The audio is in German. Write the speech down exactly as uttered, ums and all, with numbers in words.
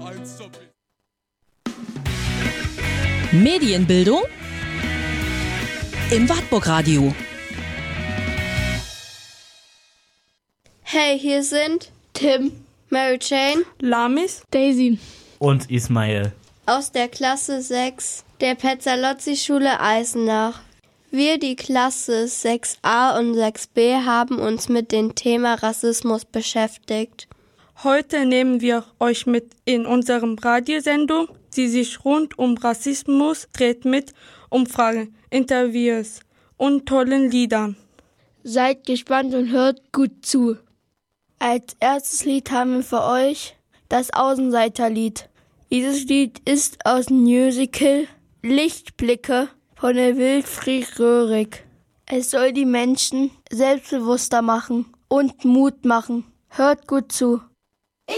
Medienbildung im Wartburg Radio. Hey, hier sind Tim, Mary Jane, Lamis, Daisy und Ismail aus der Klasse sechs der Petzalozzi-Schule Eisenach. Wir, die Klasse sechs a und sechs b, haben uns mit dem Thema Rassismus beschäftigt. Heute nehmen wir euch mit in unserem Radiosendung, die sich rund um Rassismus dreht, mit Umfragen, Interviews und tollen Liedern. Seid gespannt und hört gut zu. Als erstes Lied haben wir für euch das Außenseiterlied. Dieses Lied ist aus dem Musical Lichtblicke von der Wilfried Röhrig. Es soll die Menschen selbstbewusster machen und Mut machen. Hört gut zu.